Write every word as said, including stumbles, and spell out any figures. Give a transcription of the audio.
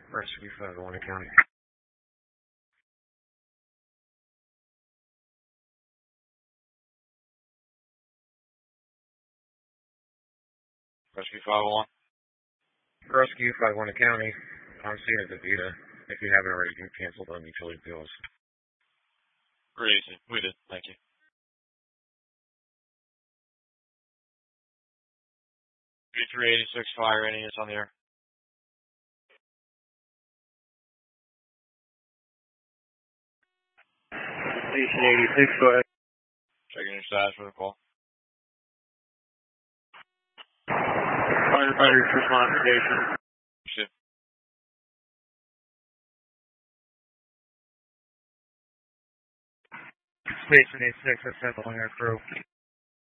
Rescue five one County. Rescue five one. Rescue five one County. I'm seeing at DaVita. If you haven't already canceled on utility bills. Pretty easy. We did. Thank you. B three eighty-six fire rating is on the air. Station eighty-six, go ahead. Checking your status for the call. Firefighters respond to station. Shit. Station eighty-six, I sent the winger crew.